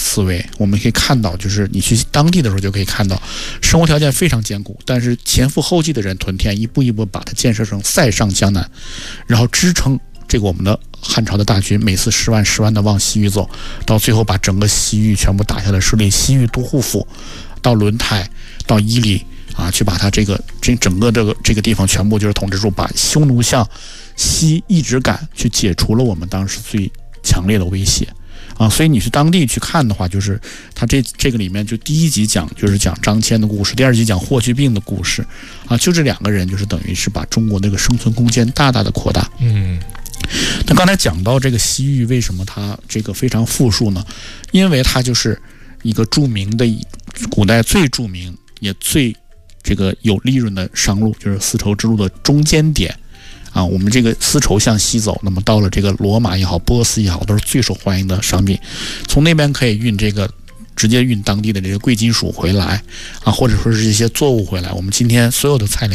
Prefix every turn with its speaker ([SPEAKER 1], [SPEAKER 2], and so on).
[SPEAKER 1] 思维，我们可以看到，就是你去当地的时候就可以看到，生活条件非常艰苦，但是前赴后继的人屯田，一步一步把它建设成塞上江南，然后支撑这个我们的汉朝的大军每次10万10万的往西域走，到最后把整个西域全部打下来，设立西域都护府，到轮台，到伊犁啊，去把它整个这个地方全部就是统治住，把匈奴向西一直赶，去解除了我们当时最强烈的威胁啊。所以你去当地去看的话，就是它这个里面就第一集讲就是讲张骞的故事，第二集讲霍去病的故事啊，就这2个人就是等于是把中国那个生存空间大大的扩大。那刚才讲到这个西域为什么它这个非常富庶呢？因为它就是一个著名的古代最著名也最这个有利润的商路，就是丝绸之路的中间点啊。我们这个丝绸向西走，那么到了这个罗马也好，波斯也好，都是最受欢迎的商品。从那边可以直接运当地的这个贵金属回来啊，或者说是一些作物回来。我们今天所有的菜里